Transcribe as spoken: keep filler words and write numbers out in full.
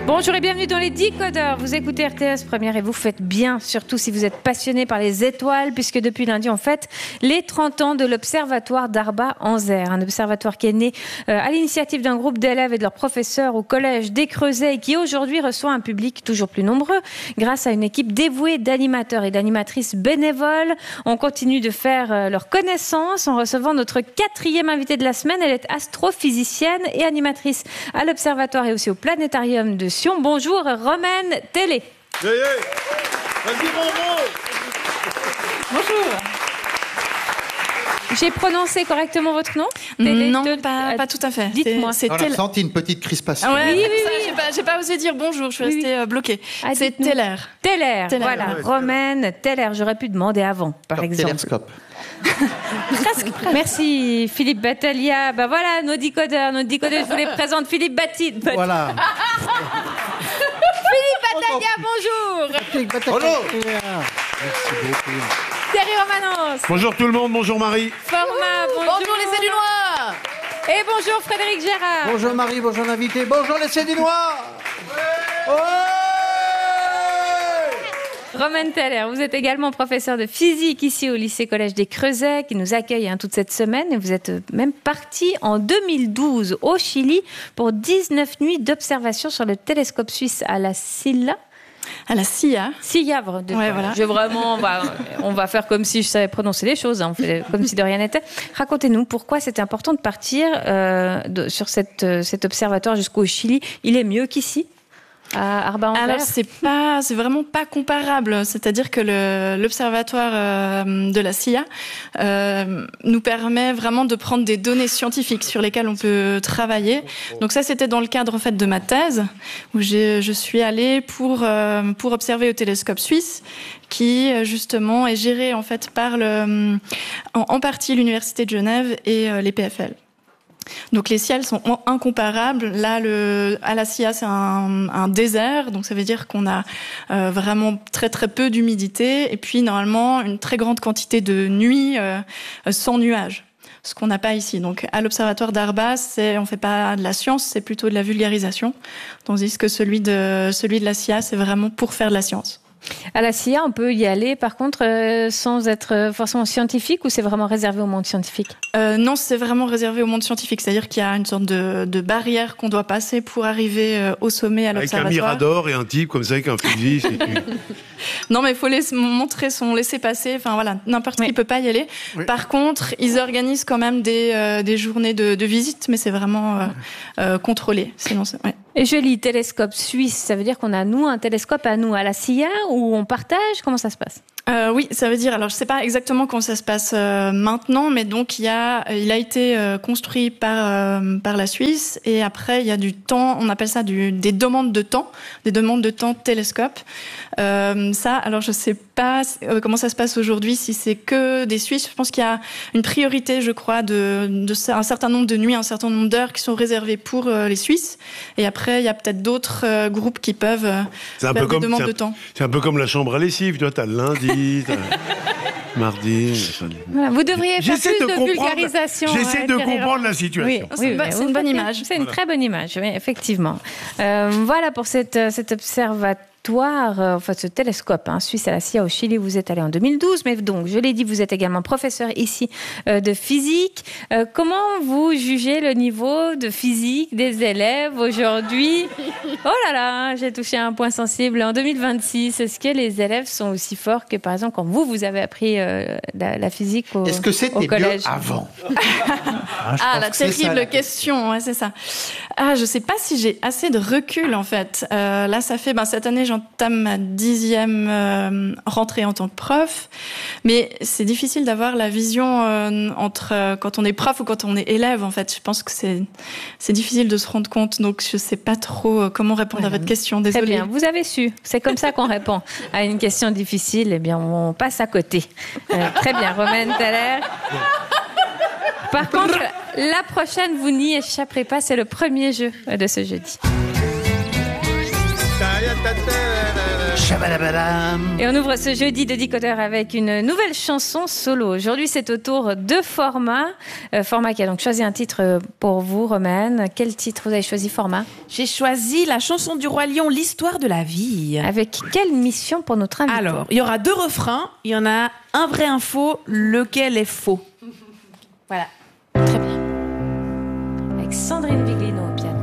Bonjour et bienvenue dans les Décodeurs. Vous écoutez R T S Première et vous faites bien, surtout si vous êtes passionné par les étoiles, puisque depuis lundi, on fête les trente ans de l'Observatoire d'Arba-en-Zer. Un observatoire qui est né euh, à l'initiative d'un groupe d'élèves et de leurs professeurs au collège des Creusets et qui aujourd'hui reçoit un public toujours plus nombreux grâce à une équipe dévouée d'animateurs et d'animatrices bénévoles. On continue de faire euh, leur connaissance en recevant notre quatrième invitée de la semaine. Elle est astrophysicienne et animatrice à l'Observatoire et aussi au Planétarium de Sion. Bonjour, Romaine Télé. Yeah, yeah. Vas-y, bonjour. Bonjour. J'ai prononcé correctement votre nom? Télé, Non, de... pas, pas tout à fait. Dites-moi. C'est, c'est on tel... a senti une petite crispation. Ah ouais, oui, oui, ça, oui. J'ai pas, j'ai pas osé dire bonjour, je suis oui, restée oui. bloquée. Ah, c'est Teller. Teller, Teller. voilà. Ouais, Romaine Teller. J'aurais pu demander avant, par Comme exemple. Télescope. Presque. Merci Philippe Battaglia. Ben voilà, nos décodeurs, nos décodeurs. Je vous les présente. Philippe Batti. Voilà. Philippe Battaglia, bonjour. Philippe Battaglia. Merci beaucoup. Thierry Romanos. Bonjour tout le monde, bonjour Marie. Format, bonjour. Bonjour les Cédunois. Et bonjour Frédéric Gérard. Bonjour Marie, bonjour l'invité. Bonjour les Cédunois. Ouais. Ouais. Romaine Teller, vous êtes également professeur de physique ici au lycée-collège des Creusets qui nous accueille hein, toute cette semaine. Et vous êtes même parti en deux mille douze au Chili pour dix-neuf nuits d'observation sur le télescope suisse à la Silla. À la C I A. Silla, de Ouais, voilà. Je vraiment, on va, on va faire comme si je savais prononcer les choses, hein, on fait comme si de rien n'était. Racontez-nous pourquoi c'était important de partir euh, de, sur cette, cet observatoire jusqu'au Chili. Il est mieux qu'ici? À Arba-en-Zer. Alors c'est pas, c'est vraiment pas comparable. C'est-à-dire que le, l'observatoire euh, de la C I A euh, nous permet vraiment de prendre des données scientifiques sur lesquelles on peut travailler. Donc ça, c'était dans le cadre en fait de ma thèse où j'ai, je suis allée pour euh, pour observer au télescope suisse, qui justement est géré en fait par le, en, en partie l'université de Genève et euh, les P F L. Donc les ciels sont incomparables. Là, le, à la C I A, c'est un, un désert, donc ça veut dire qu'on a euh, vraiment très très peu d'humidité et puis normalement une très grande quantité de nuits euh, sans nuages. Ce qu'on n'a pas ici. Donc à l'observatoire d'Arba, c'est, on fait pas de la science, c'est plutôt de la vulgarisation, tandis que celui de celui de la C I A, c'est vraiment pour faire de la science. À la C I A, on peut y aller, par contre, euh, sans être forcément scientifique, ou c'est vraiment réservé au monde scientifique? euh, Non, c'est vraiment réservé au monde scientifique. C'est-à-dire qu'il y a une sorte de, de barrière qu'on doit passer pour arriver euh, au sommet à l'observatoire. Avec un mirador et un type comme ça, avec un fusil. C'est tu... Non, mais il faut laisser, montrer son laisser-passer. Enfin, voilà, n'importe oui. qui peut pas y aller. Oui. Par contre, ils organisent quand même des, euh, des journées de, de visite, mais c'est vraiment euh, euh, contrôlé. Sinon, c'est, ouais. Et je lis télescope suisse, ça veut dire qu'on a, nous, un télescope à nous, à la C I A, où on partage? Comment ça se passe? Euh, oui, ça veut dire, alors je sais pas exactement comment ça se passe euh, maintenant, mais donc il y a, il a été euh, construit par euh, par la Suisse et après il y a du temps, on appelle ça du, des demandes de temps, des demandes de temps télescope. Euh, ça, alors je sais pas euh, comment ça se passe aujourd'hui, si c'est que des Suisses. Je pense qu'il y a une priorité, je crois, de, de un certain nombre de nuits, un certain nombre d'heures qui sont réservées pour euh, les Suisses. Et après il y a peut-être d'autres euh, groupes qui peuvent euh, faire des comme, demandes un, de temps. C'est un peu comme la chambre à lessive, tu vois, t'as le lundi. Mardi. Voilà, vous devriez faire J'essaie plus de, de vulgarisation. J'essaie ouais, de comprendre la situation. Oui, c'est, oui, bah, c'est une bonne image. C'est une voilà. très bonne image, oui, effectivement. Euh, voilà pour cette, cet observatoire. Euh, enfin, ce télescope hein, suisse à la C I A au Chili, vous êtes allé en deux mille douze, mais donc, je l'ai dit, vous êtes également professeur ici euh, de physique. Euh, comment vous jugez le niveau de physique des élèves aujourd'hui? Oh là là, j'ai touché un point sensible. En deux mille vingt-six, est-ce que les élèves sont aussi forts que, par exemple, quand vous, vous avez appris euh, la, la physique au collège? Est-ce que c'était mieux avant? Ah, ah la terrible ça, question, ouais, c'est ça. Ah, je sais pas si j'ai assez de recul, en fait. Euh, là, ça fait, ben, cette année, j'entame ma dixième euh, rentrée en tant que prof, mais c'est difficile d'avoir la vision euh, entre euh, quand on est prof ou quand on est élève. En fait, je pense que c'est c'est difficile de se rendre compte, donc je sais pas trop euh, comment répondre ouais, à votre question. Désolée. Très bien, vous avez su. C'est comme ça qu'on répond à une question difficile. Eh bien, on passe à côté. Euh, très bien, Romaine Teller. Par contre, la prochaine, vous n'y échapperez pas. C'est le premier jeu de ce jeudi. Shabadabadam. Et on ouvre ce jeudi de Décodeur avec une nouvelle chanson solo. Aujourd'hui, c'est au tour de Format. Euh, Format qui a donc choisi un titre pour vous, Romaine. Quel titre vous avez choisi, Format ? J'ai choisi la chanson du Roi Lion, l'histoire de la vie. Avec quelle mission pour notre invité ? Alors, il y aura deux refrains. Il y en a un vrai, un faux. Lequel est faux ? Voilà. Très bien. Avec Sandrine Viglino au piano.